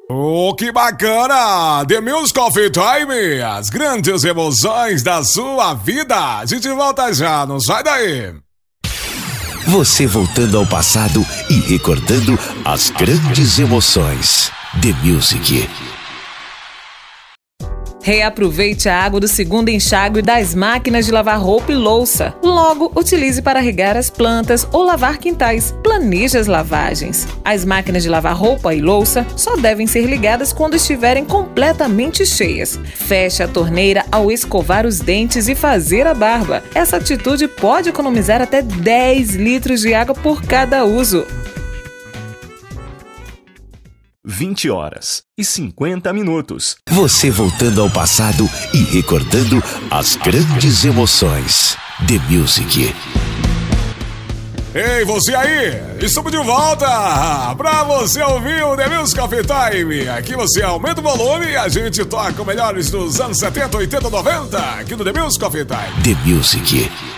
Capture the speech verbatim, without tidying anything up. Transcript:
Oh, que bacana! The Music Coffee Time, as grandes emoções da sua vida. A gente volta já, não sai daí. Você voltando ao passado e recordando as grandes emoções. The Music. Reaproveite a água do segundo enxágue das máquinas de lavar roupa e louça. Logo, utilize para regar as plantas ou lavar quintais. Planeje as lavagens. As máquinas de lavar roupa e louça só devem ser ligadas quando estiverem completamente cheias. Feche a torneira ao escovar os dentes e fazer a barba. Essa atitude pode economizar até dez litros de água por cada uso. vinte horas e cinquenta minutos. Você voltando ao passado e recordando as grandes emoções. The Music. Ei, você aí! Estamos de volta pra você ouvir o The Music Coffee Time. Aqui você aumenta o volume e a gente toca o melhores dos anos setenta, oitenta, noventa aqui no The Music Coffee Time. The Music.